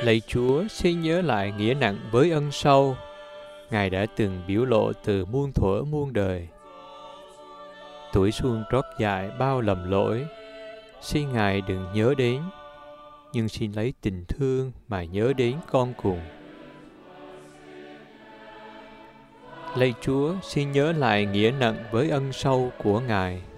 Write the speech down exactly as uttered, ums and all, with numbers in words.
Lạy Chúa, xin nhớ lại nghĩa nặng với ân sâu Ngài đã từng biểu lộ từ muôn thuở muôn đời. Tuổi xuân trót dại bao lầm lỗi, xin Ngài đừng nhớ đến, nhưng xin lấy tình thương mà nhớ đến con cùng. Lạy Chúa, xin nhớ lại nghĩa nặng với ân sâu của Ngài.